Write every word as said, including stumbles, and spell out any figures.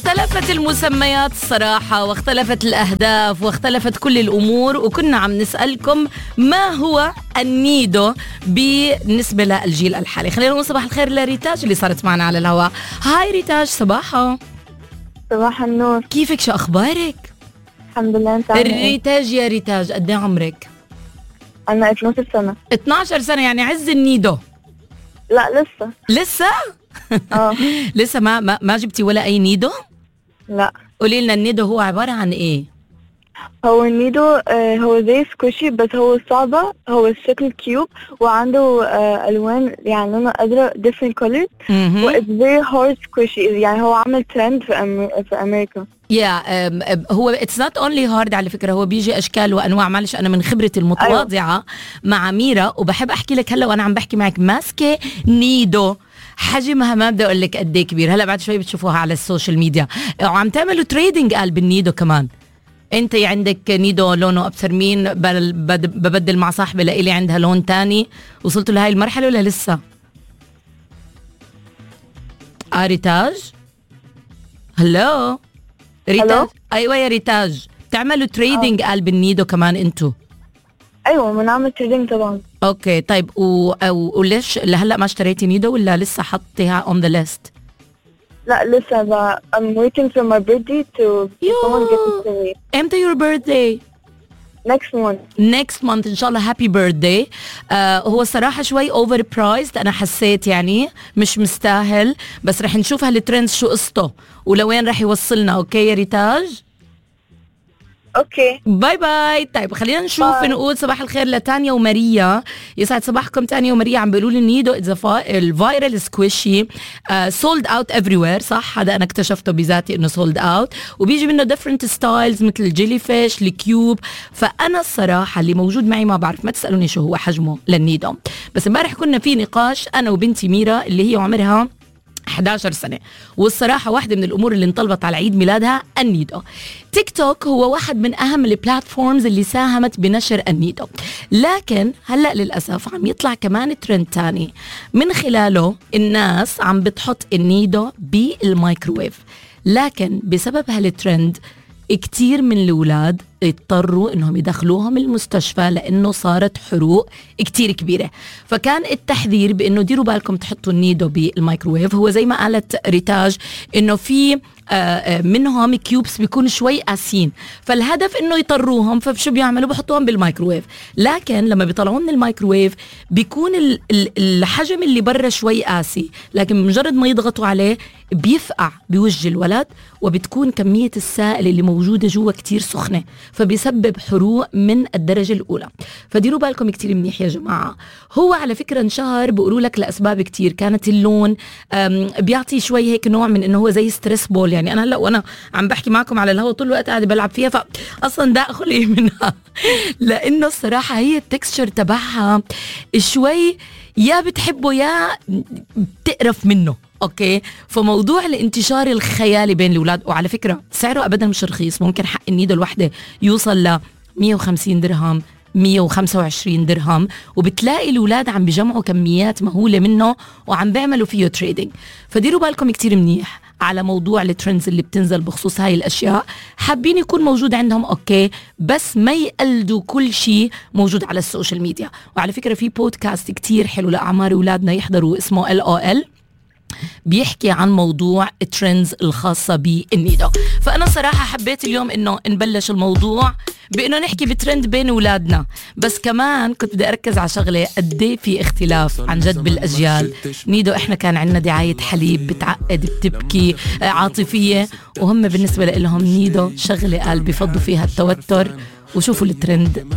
اختلفت المسميات الصراحة، واختلفت الأهداف، واختلفت كل الأمور، وكنا عم نسألكم ما هو النيدو بالنسبة للجيل الحالي. خلينا نقول صباح الخير لريتاج اللي صارت معنا على الهواء. هاي ريتاج، صباحا. صباح النور. كيفك؟ شو أخبارك؟ الحمد لله. انت عامل ايه؟ ريتاج يا ريتاج، قد ايه عمرك؟ انا اثناشر سنة. اثناشر سنة، يعني عز النيدو. لا لسه. لسه؟ اه لسه ما ما ما جبتي ولا أي نيدو؟ لا. قولي لنا النيدو هو عبارة عن إيه؟ هو النيدو آه هو زي سكوشي، بس هو صعبة. هو الشكل كيوب وعنده آه ألوان، يعني لونه أزرق different colors. مهم. و it's very hard squishy، يعني هو عامل ترند في أم... في أمريكا. يا yeah, هو it's not only hard على فكرة، هو بيجي أشكال وأنواع. معلش أنا من خبرتي المتواضعة أيوة. مع ميرا، وبحب أحكي لك هلا وأنا عم بحكي معك ماسكة نيدو حجمها ما بدي أقول لك قد ايه كبير. هلا بعد شوي بتشوفوها على السوشيال ميديا، وعم تعملوا تريدنج قال بالنيدو كمان. انت عندك نيدو لونه ابصر مين ببدل مع صاحبي لإلي عندها لون تاني. وصلتوا لهاي المرحلة ولا لسه؟ آه ريتاج، هلو ريتاج. ايوه يا ريتاج، تعملوا تريدنج قال بالنيدو كمان انتو؟ ايوه بنعمل تريدنج طبعا. اوكي طيب و... وليش لهلا ما اشتريتي نيدو ولا لسه حطيها on the list؟ لا لسه ب... I'm waiting for my birthday to someone get it to me. امتى your birthday؟ next month. next month ان شاء الله. happy birthday. آه هو الصراحة شوي over priced، انا حسيت يعني مش مستاهل، بس رح نشوف هالترند شو قصته ولوين رح يوصلنا. اوكي يا ريتاج؟ اوكي باي باي. طيب خلينا نشوف. باي. نقول صباح الخير لتانيا وماريا. يسعد صباحكم تانيا وماريا. عم بيقولوا لي النيدو الفايرال سكويشي سولد اوت افري وير. صح، هذا انا اكتشفته بذاتي انه سولد اوت، وبيجي منه ديفرنت ستايلز مثل الجيلي فيش، الكيوب. فانا الصراحه اللي موجود معي ما بعرف، ما تسالوني شو هو حجمه للنيدو. بس امبارح كنا في نقاش انا وبنتي ميرا اللي هي عمرها إحدى عشرة سنة، والصراحة واحدة من الأمور اللي انطلبت على عيد ميلادها النيدو. تيك توك هو واحد من أهم البلاتفورمز اللي ساهمت بنشر النيدو، لكن هلأ للأسف عم يطلع كمان ترند تاني من خلاله الناس عم بتحط النيدو بالمايكروويف. لكن بسبب هالترند كتير من الأولاد اضطروا انهم يدخلوهم المستشفى لانه صارت حروق كتير كبيرة. فكان التحذير بانه ديروا بالكم تحطوا النيدو بالمايكروويف. هو زي ما قالت ريتاج انه في منهم كيوبس بيكون شوي قاسيين، فالهدف انه يطروهم، فشو بيعملوا؟ بحطوهم بالمايكروويف. لكن لما بيطلعوا من المايكروويف بيكون الحجم اللي برا شوي قاسي، لكن مجرد ما يضغطوا عليه بيفقع بوجه الولد، وبتكون كمية السائل اللي موجودة جوا كتير سخنة، فبيسبب حروق من الدرجة الأولى. فديروا بالكم كتير منيح يا جماعة. هو على فكرة انشهر بقولوا لك لأسباب كتير. كانت اللون بيعطي شوي هيك نوع من انه هو زي ستريس بول. يعني انا هلا وانا عم بحكي معكم على الهواء طول الوقت قاعدة بلعب فيها، فاصلا دا اخلي منها لانه الصراحة هي التكستشر تبعها شوي يا بتحبه يا بتقرف منه. اوكي، فموضوع الانتشار الخيالي بين الاولاد، وعلى فكره سعره ابدا مش رخيص. ممكن حق النيدو الوحده يوصل ل مية وخمسين درهم، مية وخمسة وعشرين درهم، وبتلاقي الاولاد عم بيجمعوا كميات مهوله منه وعم بيعملوا فيه تريدينج. فديروا بالكم كتير منيح على موضوع الترندز اللي بتنزل بخصوص هاي الاشياء. حابين يكون موجود عندهم اوكي، بس ما يقلدوا كل شيء موجود على السوشيال ميديا. وعلى فكره في بودكاست كتير حلو لاعمار اولادنا يحضروا اسمه ال او ال، بيحكي عن موضوع الترندز الخاصة بالنيدو. فأنا صراحة حبيت اليوم إنه نبلش الموضوع بإنه نحكي بترند بين أولادنا، بس كمان كنت بدي أركز على شغلة قدي في اختلاف عن جد بالأجيال. نيدو إحنا كان عندنا دعاية حليب بتعقد بتبكي عاطفية، وهم بالنسبة لهم نيدو شغلة قال بيفضوا فيها التوتر. وشوفوا الترند